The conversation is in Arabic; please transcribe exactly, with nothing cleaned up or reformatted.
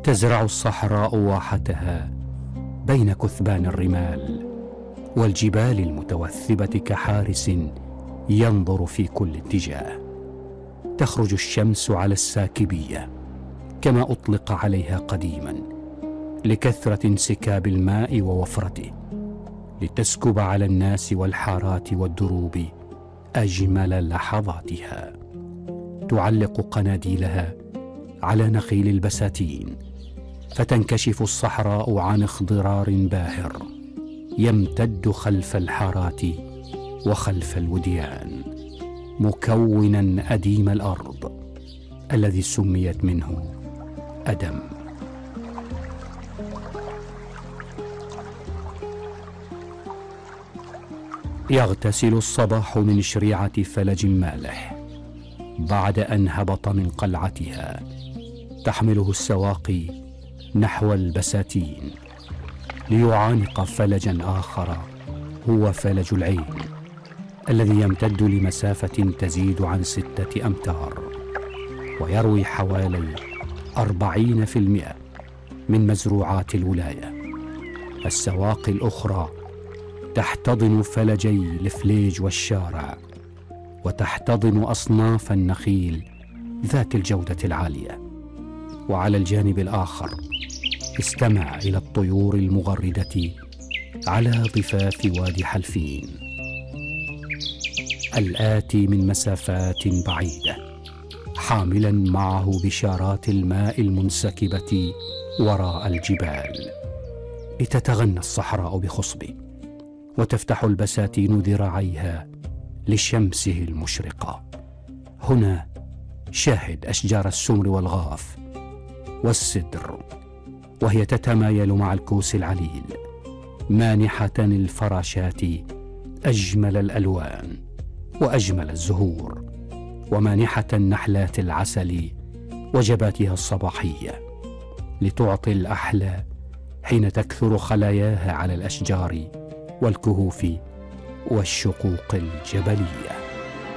تزرع الصحراء واحتها بين كثبان الرمال والجبال المتوثبة كحارس ينظر في كل اتجاه. تخرج الشمس على الساكبية كما أطلق عليها قديما لكثرة انسكاب الماء ووفرته، لتسكب على الناس والحارات والدروب أجمل لحظاتها. تعلق قناديلها على نخيل البساتين، فتنكشف الصحراء عن اخضرار باهر يمتد خلف الحارات وخلف الوديان، مكونا أديم الأرض الذي سميت منه أدم. يغتسل الصباح من شريعة فلج مالح بعد أن هبط من قلعتها، تحمله السواقي نحو البساتين ليعانق فلجا آخر هو فلج العين الذي يمتد لمسافة تزيد عن ستة أمتار، ويروي حوالي أربعين في المئة من مزروعات الولاية. السواقي الأخرى تحتضن فلجي الفليج والشارع، وتحتضن أصناف النخيل ذات الجودة العالية. وعلى الجانب الآخر استمع إلى الطيور المغردة على ضفاف وادي حلفين الآتي من مسافات بعيدة، حاملا معه بشارات الماء المنسكبة وراء الجبال، لتتغنى الصحراء بخصبه وتفتح البساتين ذراعيها لشمسه المشرقة. هنا شاهد أشجار السمر والغاف والسدر وهي تتمايل مع الكوس العليل، مانحة الفراشات أجمل الألوان وأجمل الزهور، ومانحة النحلات العسل وجباتها الصباحية، لتعطي الأحلى حين تكثر خلاياها على الأشجار والكهوف والشقوق الجبلية.